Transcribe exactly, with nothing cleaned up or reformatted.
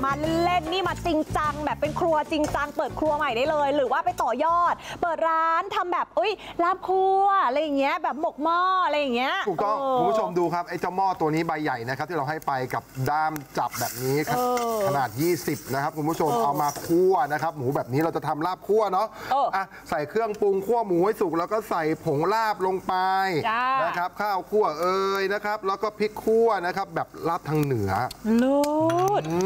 มาเล่นๆนี่มาจริงจังแบบเป็นครัวจริงจังเปิดครัวใหม่ได้เลยหรือว่าไปต่อยอดเปิดร้านทำแบบอุ้ยลาบครัวอะไรอย่างเงี้ยแบบหมกหม้ออะไรอย่างเงี้ยถูกต้องคุณผู้ชมดูครับไอ้เจ้าหม้อตัวนี้ใบใหญ่นะครับที่เราให้ไปกับด้ามจับแบบนี้ครับขนาดยี่สิบนะครับคุณผู้ชมเอามาคั่วนะครับหมูแบบนี้เราจะทำลาบคั่วเนาะอ่ะใส่เครื่องปรุงคั่วหมูให้สุกแล้วก็ใส่ผงลาบลงไปนะครับข้าวคั่วเอยนะครับแล้วก็พริกคั่วนะครับแบบลาบทางเหนือเลิศ